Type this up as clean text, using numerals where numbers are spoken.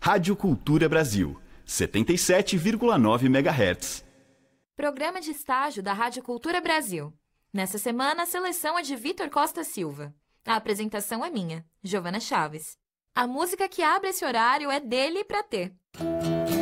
Rádio Cultura Brasil, 77,9 MHz. Programa de estágio da Rádio Cultura Brasil. Nessa semana, a seleção é de Vitor Costa Silva. A apresentação é minha, Giovana Chaves. A música que abre esse horário é dele pra ter.